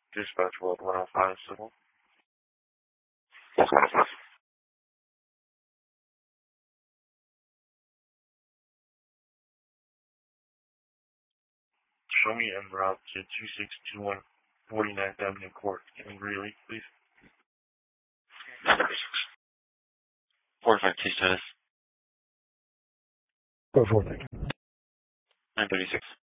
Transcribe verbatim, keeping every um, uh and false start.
Dispatch World one oh five Civil. Show me en route to two six two one forty-ninth Avenue Court in Greeley, please. four five two status. Go for it. nine thirty-six.